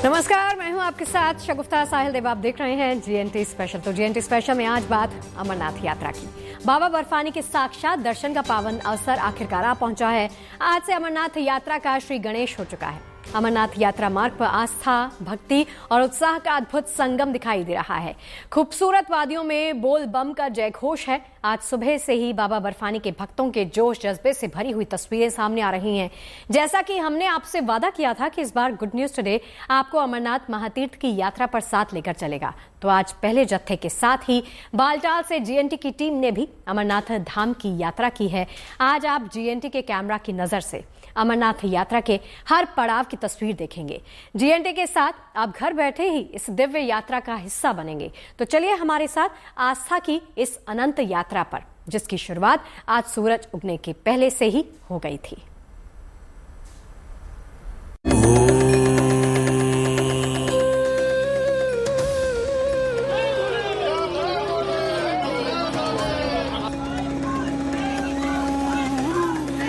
नमस्कार, मैं हूं आपके साथ शगुफ्ता साहिल देव। आप देख रहे हैं जीएनटी स्पेशल। तो जीएनटी स्पेशल में आज बात अमरनाथ यात्रा की। बाबा बर्फानी के साक्षात दर्शन का पावन अवसर आखिरकार आ पहुंचा है। आज से अमरनाथ यात्रा का श्री गणेश हो चुका है। अमरनाथ यात्रा मार्ग पर आस्था, भक्ति और उत्साह का अद्भुत संगम दिखाई दे रहा है। खूबसूरत वादियों में बोल बम का जयघोष है। आज सुबह से ही बाबा बर्फानी के भक्तों के जोश जज्बे से भरी हुई तस्वीरें सामने आ रही हैं। जैसा कि हमने आपसे वादा किया था कि इस बार गुड न्यूज टुडे आपको अमरनाथ महातीर्थ की यात्रा पर साथ लेकर चलेगा, तो आज पहले जत्थे के साथ ही बालटाल से जीएनटी की टीम ने भी अमरनाथ धाम की यात्रा की है। आज आप जीएनटी के कैमरा की नजर से अमरनाथ यात्रा के हर पड़ाव की तस्वीर देखेंगे। जीएनटी के साथ आप घर बैठे ही इस दिव्य यात्रा का हिस्सा बनेंगे। तो चलिए हमारे साथ आस्था की इस अनंत यात्रा पर, जिसकी शुरुआत आज सूरज उगने के पहले से ही हो गई थी।